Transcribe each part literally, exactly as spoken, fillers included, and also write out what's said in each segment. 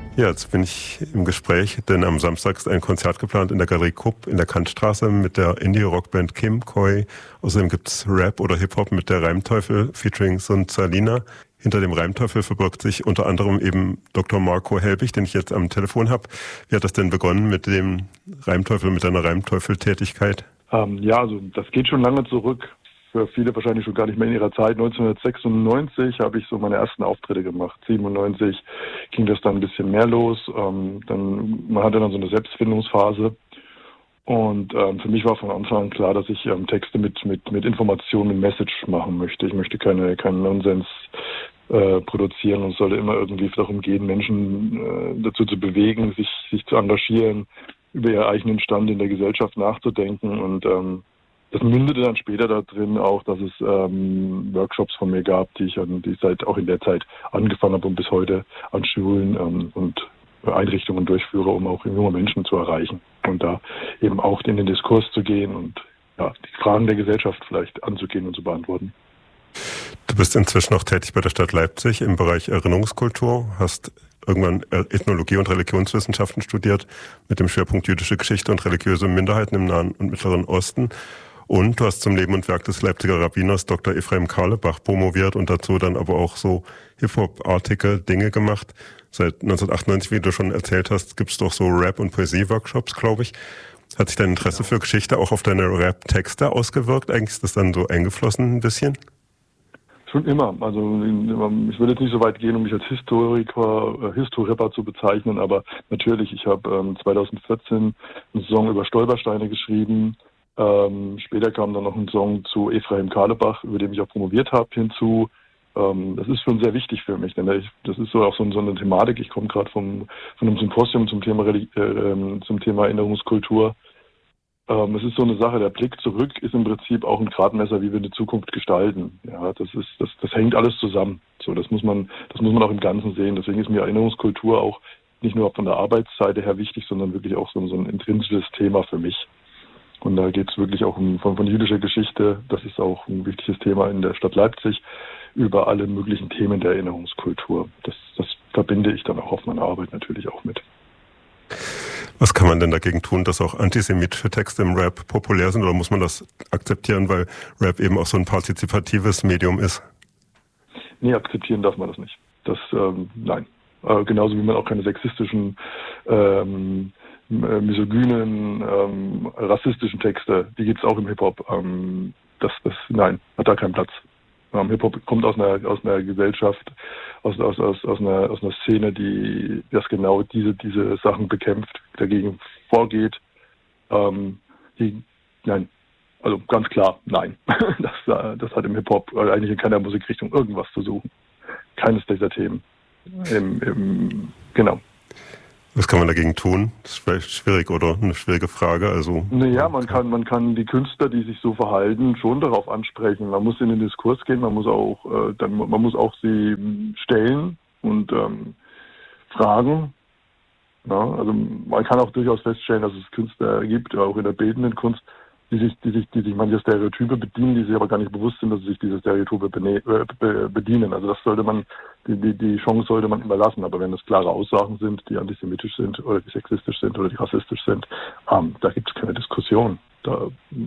Ja, jetzt bin ich im Gespräch, denn am Samstag ist ein Konzert geplant in der Galerie Krupp in der Kantstraße mit der Indie-Rockband Kim Koi. Außerdem gibt's Rap oder Hip-Hop mit der Reimteufel featuring Sun Salina. Hinter dem Reimteufel verbirgt sich unter anderem eben Doktor Marco Helbig, den ich jetzt am Telefon habe. Wie hat das denn begonnen mit dem Reimteufel, mit deiner Reimteufel-Tätigkeit? Ähm, ja, also das geht schon lange zurück. Für viele wahrscheinlich schon gar nicht mehr in ihrer Zeit. neunzehnhundertsechsundneunzig habe ich so meine ersten Auftritte gemacht. siebenundneunzig ging das dann ein bisschen mehr los. Ähm, dann, man hatte dann so eine Selbstfindungsphase. Und ähm, für mich war von Anfang an klar, dass ich ähm, Texte mit, mit, mit Informationen und Message machen möchte. Ich möchte keine, keinen Nonsens äh, produzieren und es sollte immer irgendwie darum gehen, Menschen äh, dazu zu bewegen, sich, sich zu engagieren, über ihren eigenen Stand in der Gesellschaft nachzudenken. Und ähm, das mündete dann später da drin auch, dass es ähm, Workshops von mir gab, die ich an die seit auch in der Zeit angefangen habe und bis heute an Schulen ähm, und Einrichtungen durchführe, um auch junge Menschen zu erreichen und da eben auch in den Diskurs zu gehen und ja, die Fragen der Gesellschaft vielleicht anzugehen und zu beantworten. Du bist inzwischen auch tätig bei der Stadt Leipzig im Bereich Erinnerungskultur, hast irgendwann Ethnologie und Religionswissenschaften studiert mit dem Schwerpunkt jüdische Geschichte und religiöse Minderheiten im Nahen und Mittleren Osten. Und du hast zum Leben und Werk des Leipziger Rabbiners Doktor Ephraim Carlebach promoviert und dazu dann aber auch so Hip-Hop-artige Dinge gemacht. Seit neunzehnhundertachtundneunzig, wie du schon erzählt hast, gibt es doch so Rap- und Poesie-Workshops, glaube ich. Hat sich dein Interesse für Geschichte auch auf deine Rap-Texte ausgewirkt? Eigentlich ist das dann so eingeflossen ein bisschen? Schon immer. Also ich will jetzt nicht so weit gehen, um mich als Historiker, äh, Historapper zu bezeichnen, aber natürlich, ich habe ähm, zweitausendvierzehn einen Song über Stolpersteine geschrieben. Ähm, später kam dann noch ein Song zu Ephraim Carlebach, über den ich auch promoviert habe, hinzu. Ähm, das ist schon sehr wichtig für mich, denn ich, das ist so auch so, so eine Thematik. Ich komme gerade vom von einem Symposium zum Thema äh, zum Thema Erinnerungskultur. Ähm, es ist so eine Sache. Der Blick zurück ist im Prinzip auch ein Gradmesser, wie wir die Zukunft gestalten. Ja, das ist das, das hängt alles zusammen. So, das muss man das muss man auch im Ganzen sehen. Deswegen ist mir Erinnerungskultur auch nicht nur von der Arbeitsseite her wichtig, sondern wirklich auch so, so ein intrinsisches Thema für mich. Und da geht es wirklich auch um von, von jüdischer Geschichte. Das ist auch ein wichtiges Thema in der Stadt Leipzig, über alle möglichen Themen der Erinnerungskultur. Das, das verbinde ich dann auch auf meiner Arbeit natürlich auch mit. Was kann man denn dagegen tun, dass auch antisemitische Texte im Rap populär sind? Oder muss man das akzeptieren, weil Rap eben auch so ein partizipatives Medium ist? Nee, akzeptieren darf man das nicht. Das, ähm, nein. Äh, genauso wie man auch keine sexistischen ähm, misogynen, ähm, rassistischen Texte, die gibt es auch im Hip-Hop. Ähm, das, das, nein, hat da keinen Platz. Ähm, Hip-Hop kommt aus einer, aus einer Gesellschaft, aus, aus, aus, aus, einer, aus einer Szene, die das genau diese, diese Sachen bekämpft, dagegen vorgeht. Ähm, die, nein, also ganz klar, nein. das, das hat im Hip-Hop oder eigentlich in keiner Musikrichtung irgendwas zu suchen. Keines dieser Themen. Im, im, genau. Was kann man dagegen tun? Das ist vielleicht schwierig oder eine schwierige Frage. Also naja, man kann, man kann die Künstler, die sich so verhalten, schon darauf ansprechen. Man muss in den Diskurs gehen, man muss auch, äh, dann, man muss auch sie stellen und ähm, fragen. Ja, also man kann auch durchaus feststellen, dass es Künstler gibt, auch in der bildenden Kunst, die sich, die sich, die sich manche Stereotype bedienen, die sich aber gar nicht bewusst sind, dass sie sich diese Stereotype bene- be- bedienen. Also das sollte man, die, die, die Chance sollte man immer lassen. Aber wenn es klare Aussagen sind, die antisemitisch sind oder die sexistisch sind oder die rassistisch sind, ähm, da gibt es keine Diskussion. Da,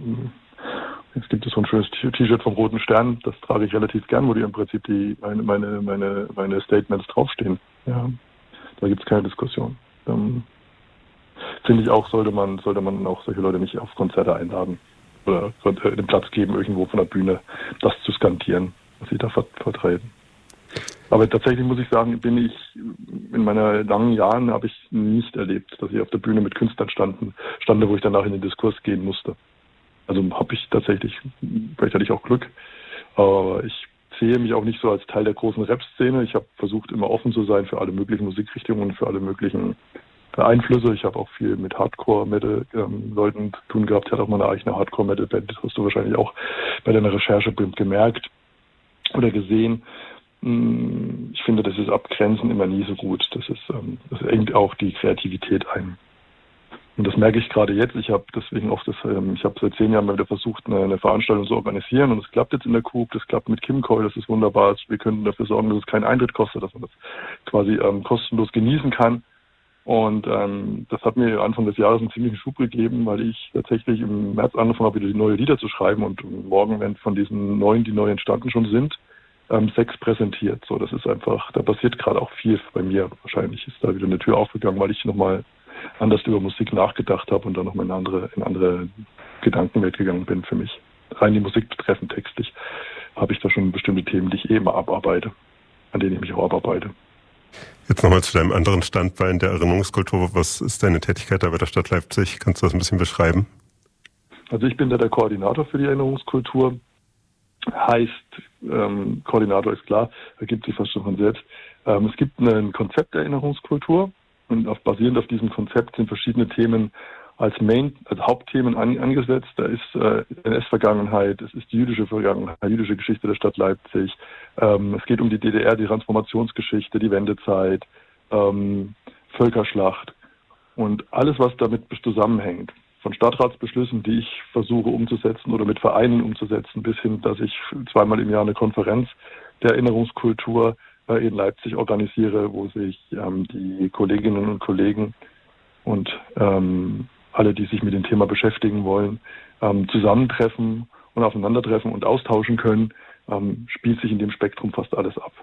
jetzt gibt es so ein schönes T-Shirt vom Roten Stern, das trage ich relativ gern, wo die im Prinzip die meine, meine, meine, meine Statements draufstehen. Ja, da gibt es keine Diskussion. Ähm, Finde ich auch, sollte man, sollte man auch solche Leute nicht auf Konzerte einladen oder den Platz geben, irgendwo von der Bühne das zu skandieren, was sie da vertreten. Aber tatsächlich muss ich sagen, bin ich in meinen langen Jahren habe ich nicht erlebt, dass ich auf der Bühne mit Künstlern standen, stande, wo ich danach in den Diskurs gehen musste. Also habe ich tatsächlich, vielleicht hatte ich auch Glück, aber ich sehe mich auch nicht so als Teil der großen Rap-Szene. Ich habe versucht, immer offen zu sein für alle möglichen Musikrichtungen, für alle möglichen Einflüsse. Ich habe auch viel mit Hardcore-Metal-Leuten ähm, zu tun gehabt. Ich hatte auch mal eine eigene Hardcore-Metal-Band, das hast du wahrscheinlich auch bei deiner Recherche gemerkt oder gesehen. Ich finde, das ist Abgrenzen immer nie so gut. Das ist, ähm, das engt auch die Kreativität ein. Und das merke ich gerade jetzt. Ich habe deswegen oft das, ähm, ich habe seit zehn Jahren mal wieder versucht, eine, eine Veranstaltung zu organisieren und es klappt jetzt in der Coop, das klappt mit Kim Koi, das ist wunderbar. Wir können dafür sorgen, dass es keinen Eintritt kostet, dass man das quasi ähm, kostenlos genießen kann. Und ähm, das hat mir Anfang des Jahres einen ziemlichen Schub gegeben, weil ich tatsächlich im März angefangen habe, wieder die neue Lieder zu schreiben. Und morgen werden von diesen neuen, die neu entstanden schon sind, ähm, sechs präsentiert. So, das ist einfach, da passiert gerade auch viel bei mir. Wahrscheinlich ist da wieder eine Tür aufgegangen, weil ich nochmal anders über Musik nachgedacht habe und dann nochmal in eine andere, in eine andere Gedankenwelt gegangen bin für mich. Rein die Musik betreffend textlich habe ich da schon bestimmte Themen, die ich eh immer abarbeite, an denen ich mich auch abarbeite. Jetzt nochmal zu deinem anderen Standbein der Erinnerungskultur. Was ist deine Tätigkeit da bei der Stadt Leipzig? Kannst du das ein bisschen beschreiben? Also ich bin da der Koordinator für die Erinnerungskultur. Heißt, ähm, Koordinator ist klar, ergibt sich fast schon von selbst. Ähm, es gibt ein Konzept der Erinnerungskultur und auf, basierend auf diesem Konzept sind verschiedene Themen als Main, als Hauptthemen an, angesetzt. Da ist äh, N S-Vergangenheit, es ist die jüdische Vergangenheit, die jüdische Geschichte der Stadt Leipzig. Ähm, es geht um die D D R, die Transformationsgeschichte, die Wendezeit, ähm, Völkerschlacht und alles, was damit zusammenhängt. Von Stadtratsbeschlüssen, die ich versuche umzusetzen oder mit Vereinen umzusetzen, bis hin, dass ich zweimal im Jahr eine Konferenz der Erinnerungskultur äh, in Leipzig organisiere, wo sich ähm, die Kolleginnen und Kollegen und ähm, alle, die sich mit dem Thema beschäftigen wollen, ähm, zusammentreffen und aufeinandertreffen und austauschen können, ähm, spielt sich in dem Spektrum fast alles ab.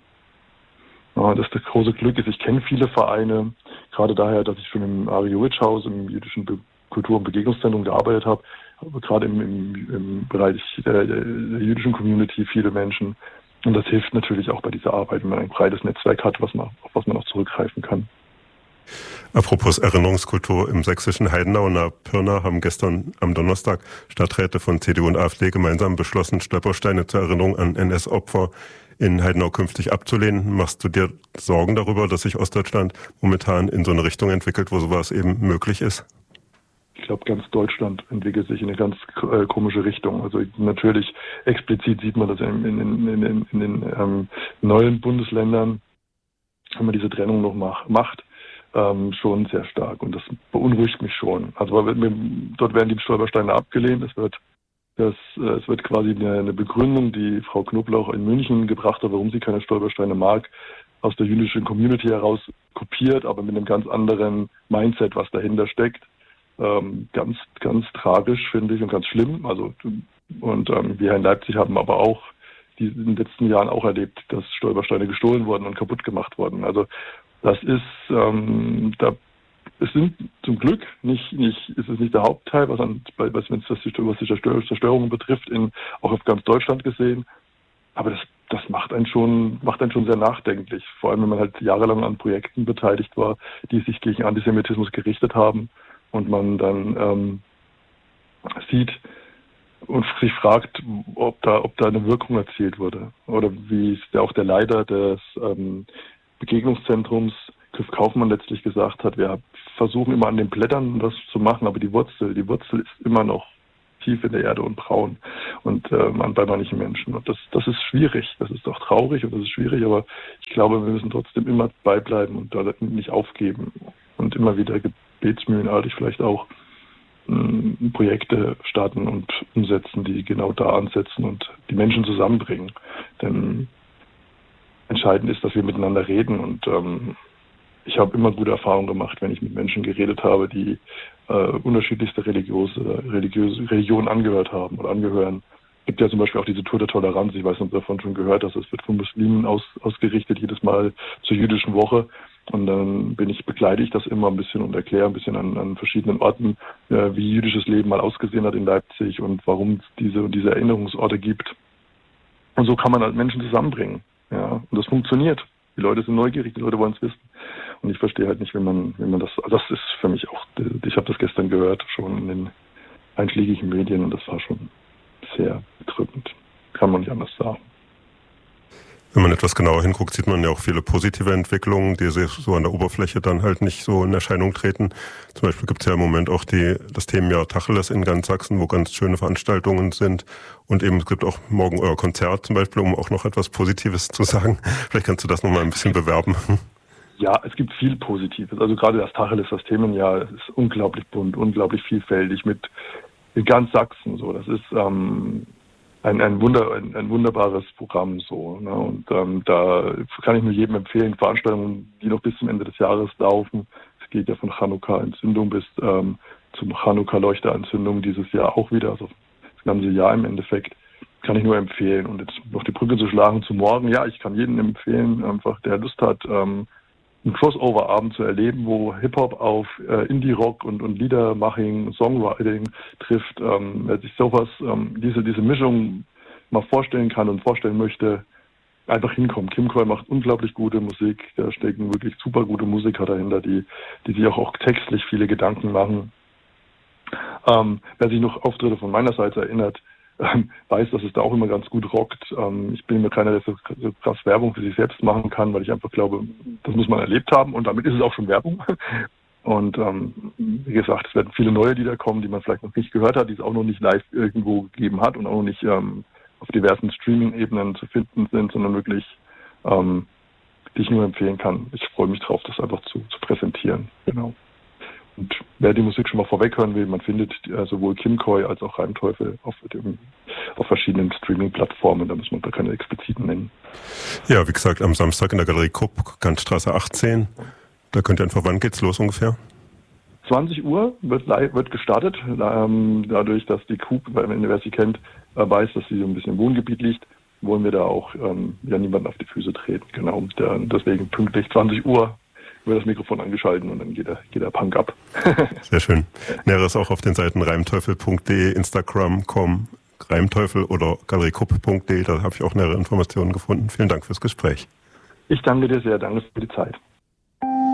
Ja, das, das große Glück ist, ich kenne viele Vereine, gerade daher, dass ich schon im Ari-Juric-Haus, im jüdischen Be- Kultur- und Begegnungszentrum gearbeitet habe, aber gerade im, im, im Bereich der, der, der jüdischen Community viele Menschen. Und das hilft natürlich auch bei dieser Arbeit, wenn man ein breites Netzwerk hat, was man, auf was man auch zurückgreifen kann. Apropos Erinnerungskultur, im sächsischen Heidenau nahe Pirna haben gestern am Donnerstag Stadträte von C D U und AfD gemeinsam beschlossen, Stolpersteine zur Erinnerung an N S-Opfer in Heidenau künftig abzulehnen. Machst du dir Sorgen darüber, dass sich Ostdeutschland momentan in so eine Richtung entwickelt, wo sowas eben möglich ist? Ich glaube, ganz Deutschland entwickelt sich in eine ganz äh, komische Richtung. Also natürlich explizit sieht man das in, in, in, in, in den ähm, neuen Bundesländern, wenn man diese Trennung noch mach, macht. Ähm, schon sehr stark und das beunruhigt mich schon. Also dort werden die Stolpersteine abgelehnt. Es wird, das, äh, es wird quasi eine, eine Begründung, die Frau Knoblauch in München gebracht hat, warum sie keine Stolpersteine mag, aus der jüdischen Community heraus kopiert, aber mit einem ganz anderen Mindset, was dahinter steckt. Ähm, ganz, ganz tragisch, finde ich, und ganz schlimm. Also und ähm, wir in Leipzig haben aber auch die, in den letzten Jahren auch erlebt, dass Stolpersteine gestohlen wurden und kaputt gemacht wurden. Also das ist, ähm, da, es sind zum Glück nicht, nicht, ist es nicht der Hauptteil, was an, was, was die, was die Zerstörungen betrifft, in, auch auf ganz Deutschland gesehen. Aber das, das macht einen schon, macht einen schon sehr nachdenklich. Vor allem, wenn man halt jahrelang an Projekten beteiligt war, die sich gegen Antisemitismus gerichtet haben und man dann, ähm, sieht und sich fragt, ob da, ob da eine Wirkung erzielt wurde. Oder wie es auch der Leiter des, ähm, Begegnungszentrums Griff Kaufmann letztlich gesagt hat, wir versuchen immer an den Blättern das zu machen, aber die Wurzel, die Wurzel ist immer noch tief in der Erde und braun und äh, bei manchen Menschen. Und das, das ist schwierig, das ist auch traurig und das ist schwierig, aber ich glaube, wir müssen trotzdem immer beibleiben und da nicht aufgeben und immer wieder gebetsmühlenartig vielleicht auch mh, Projekte starten und umsetzen, die genau da ansetzen und die Menschen zusammenbringen. Denn entscheidend ist, dass wir miteinander reden und ähm, ich habe immer gute Erfahrungen gemacht, wenn ich mit Menschen geredet habe, die äh, unterschiedlichste religiöse, religiöse Religionen angehört haben oder angehören. Es gibt ja zum Beispiel auch diese Tour der Toleranz, ich weiß nicht, ob ihr davon schon gehört hast, es wird von Muslimen aus, ausgerichtet, jedes Mal zur jüdischen Woche und dann bin ich, begleite ich das immer ein bisschen und erkläre ein bisschen an, an verschiedenen Orten, äh, wie jüdisches Leben mal ausgesehen hat in Leipzig und warum es diese und diese Erinnerungsorte gibt. Und so kann man halt Menschen zusammenbringen. Ja, und das funktioniert. Die Leute sind neugierig, die Leute wollen es wissen. Und ich verstehe halt nicht, wenn man, wenn man das, also das ist für mich auch, ich habe das gestern gehört, schon in den einschlägigen Medien und das war schon sehr bedrückend. Kann man nicht anders sagen. Wenn man etwas genauer hinguckt, sieht man ja auch viele positive Entwicklungen, die sich so an der Oberfläche dann halt nicht so in Erscheinung treten. Zum Beispiel gibt es ja im Moment auch die, das Themenjahr Tacheles in ganz Sachsen, wo ganz schöne Veranstaltungen sind. Und eben es gibt auch morgen euer Konzert zum Beispiel, um auch noch etwas Positives zu sagen. Vielleicht kannst du das nochmal ein bisschen bewerben. Ja, es gibt viel Positives. Also gerade das Tacheles, das Themenjahr, das ist unglaublich bunt, unglaublich vielfältig mit in ganz Sachsen. So, das ist ähm, Ein, ein, Wunder, ein, ein wunderbares Programm so. Ne? Und ähm, da kann ich nur jedem empfehlen, Veranstaltungen, die noch bis zum Ende des Jahres laufen. Es geht ja von Chanukka-Entzündung bis ähm, zum Chanukka-Leuchterentzündung dieses Jahr auch wieder, also das ganze Jahr im Endeffekt. Kann ich nur empfehlen. Und jetzt noch die Brücke zu schlagen zu morgen. Ja, ich kann jedem empfehlen, einfach der Lust hat, ähm, einen Crossover-Abend zu erleben, wo Hip-Hop auf äh, Indie-Rock und, und Liedermaching, Songwriting trifft. Ähm, wer sich sowas, ähm, diese, diese Mischung mal vorstellen kann und vorstellen möchte, einfach hinkommen. Kimcoy macht unglaublich gute Musik. Da stecken wirklich super gute Musiker dahinter, die, die sich auch, auch textlich viele Gedanken machen. Ähm, wer sich noch Auftritte von meiner Seite erinnert, ähm, weiß, dass es da auch immer ganz gut rockt. Ähm, ich bin mir keiner, der so, so krass Werbung für sich selbst machen kann, weil ich einfach glaube, das muss man erlebt haben und damit ist es auch schon Werbung. Und ähm, wie gesagt, es werden viele neue Lieder kommen, die man vielleicht noch nicht gehört hat, die es auch noch nicht live irgendwo gegeben hat und auch noch nicht ähm, auf diversen Streaming-Ebenen zu finden sind, sondern wirklich, ähm, die ich nur empfehlen kann. Ich freue mich drauf, das einfach zu, zu präsentieren. Genau. Und wer die Musik schon mal vorweg hören will, man findet äh, sowohl Kimcoy als auch Reimteufel auf, dem, auf verschiedenen Streaming-Plattformen, da muss man da keine expliziten nennen. Ja, wie gesagt, am Samstag in der Galerie Krupp, Kantstraße achtzehn. Da könnt ihr einfach, wann geht's los ungefähr? zwanzig Uhr wird, wird gestartet, ähm, dadurch, dass die Krupp, wer sie kennt, äh, weiß, dass sie so ein bisschen im Wohngebiet liegt, wollen wir da auch ähm, ja niemanden auf die Füße treten. Genau, der, deswegen pünktlich zwanzig Uhr wird das Mikrofon angeschalten und dann geht der, geht der Punk ab. Sehr schön. Näheres auch auf den Seiten reimteufel punkt de, Instagram punkt com, Reimteufel oder galeriekupp punkt de, da habe ich auch nähere Informationen gefunden. Vielen Dank fürs Gespräch. Ich danke dir sehr, danke für die Zeit.